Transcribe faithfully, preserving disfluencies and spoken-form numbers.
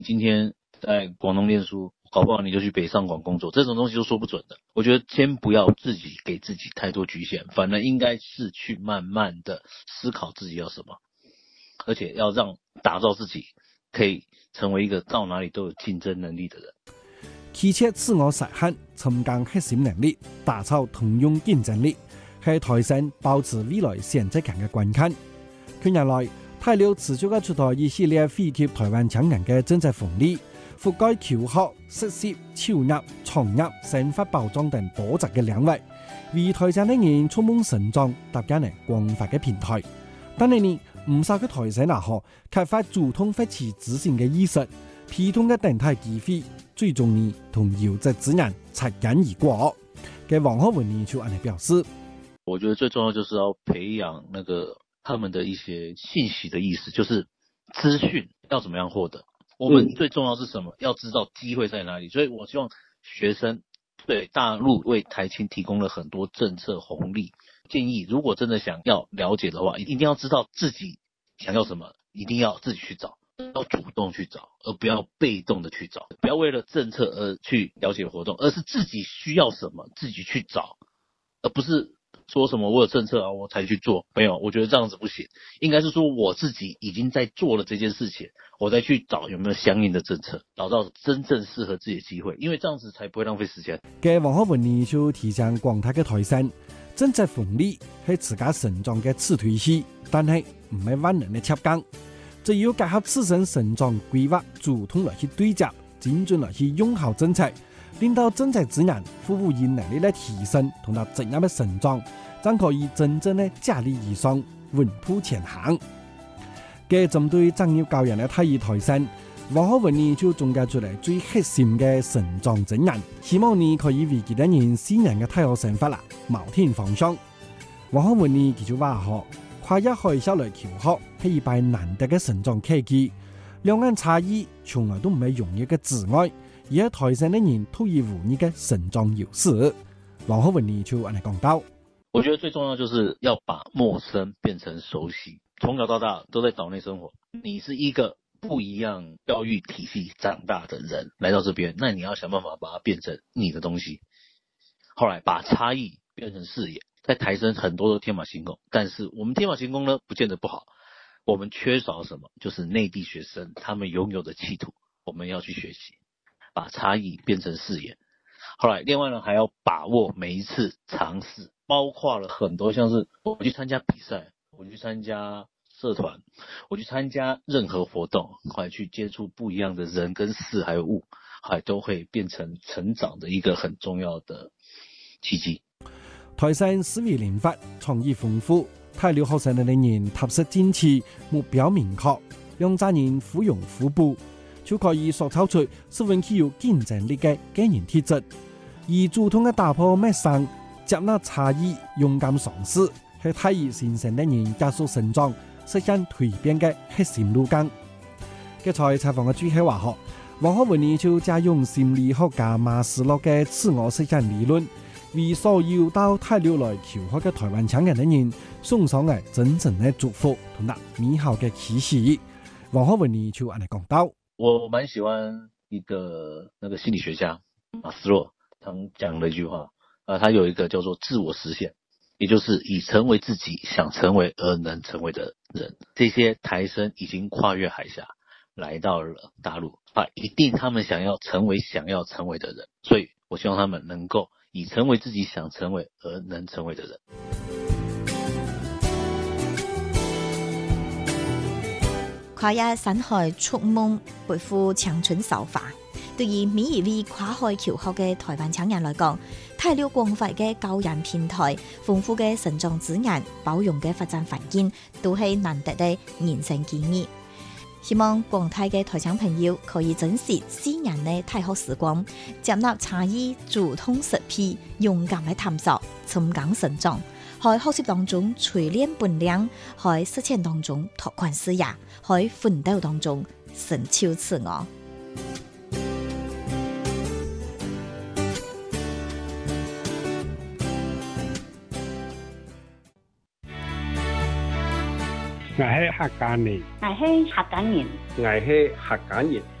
今天在广东念书，搞不好你就去北上广工作，这种东西都说不准的。我觉得先不要自己给自己太多局限，反而应该是去慢慢的思考自己要什么，而且要让打造自己可以成为一个到哪里都有竞争能力的人。 開設自我實現，尋根核心能力，打造通用競爭力，係台省保持未來選擇權嘅關鍵。近年來，大陸持續嘅出台一系列惠及台灣青年嘅政策福利，覆蓋求學、實習、就業、創業、生活保障等多雜嘅領域，為台省的人觸夢成長搭建了廣泛嘅平台。但係呢，唔少嘅台省人學缺乏主動發起執行嘅意識，批通嘅等待機會，最終呢同優質資源擦肩而過。嘅王學文呢就按嚟表示， 我覺得最重要就是要培養那個他們的一些信息的意識，就是資訊要怎麼樣獲得。我們最重要是什麼？要知道機會在哪裡。所以我希望學生對大陸為台青提供了很多政策紅利，建議如果真的想要了解的話，一定要知道自己想要什麼，一定要自己去找，要主動去找，而不要被動的去找。不要為了政策而去了解活動，而是自己需要什麼自己去找，而不是說什麼我有政策啊我才去做。沒有，我覺得這樣子不行，應該是說我自己已經在做了這件事情，我再去找有沒有相應的政策，找到真正適合自己的機會，因為這樣子才不會浪費時間。 嘅王學文呢就提醒廣大嘅台省，政策紅利係自家成長嘅刺推器，但係唔係萬能嘅插杆，只要結合自身成長規劃，主動來去對接，精準來去用好政策，令到政策資源服務業能力嘅提升同埋職業嘅成長，將可以真正嘅駕力而上，穩步前行。嘅針對職業教育嘅體育台省，王學文呢就總結出嚟最核心嘅成長資源，希望你可以為其他人私人嘅大學生活啦，謀添方向。王學文呢佢就話學跨越海嘯來求學係一擺難得嘅成長契機，兩岸差異從來都唔係容易嘅阻礙，而係台省嘅人脫穎而出嘅成長優勢。王學文呢就按嚟講到， 我覺得最重要就是要把陌生變成熟悉。從小到大都在島內生活，你是一個不一樣教育體系長大的人來到這邊，那你要想辦法把它變成你的東西。後來把差異變成視野，在台生很多都天馬行空，但是我們天馬行空呢不見得不好，我們缺少什麼？就是內地學生他們擁有的企圖，我們要去學習，把差異變成視野。後來另外呢還要把握每一次嘗試，包括了很多像是我去參加比賽，我去參加社團，我去參加任何活動，後來去接觸不一樣的人跟事還有物，後來都會變成成長的一個很重要的契機。 台省思維靈活，創意豐富，大陸學生嘅人踏實堅持，目標明確，讓家人互擁互補，就可以塑造出十分具有競爭力嘅個人特質。而主動嘅打破陌生，接納差異，勇敢嘗試，係體育新生嘅人加速成長，實現蛻變嘅核心路徑。嘅在採訪嘅最後話學，王學文呢就借用心理學家馬斯洛嘅自我實現理論，為所有到大陸來求學嘅台灣青年嘅人送上嘅真正嘅祝福同埋美好嘅期許。王學文呢就按嚟講到， 我蠻喜歡一個那個心理學家馬斯洛常講的一句話，啊，他有一個叫做自我實現，也就是以成為自己想成為而能成為的人。這些台生已經跨越海峽來到了大陸，啊，一定他們想要成為想要成為的人，所以我希望他們能夠以成為自己想成為而能成為的人。 跨越山海觸夢，背負青春韶華。對於每一位跨海求學嘅台灣青年來講，大陸廣闊嘅教養平台、豐富嘅成長資源、包容嘅發展環境，都係難得嘅人生機遇。希望廣大嘅台青朋友可以珍惜四年嘅大學時光，接納差異，主動實批，勇敢嘅探索，尋根成長，在學習當中錘煉本領，在實踐當中拓寬視野，在奮鬥當中成就自我。 我係客家人， 我係客家人， 我係客家人。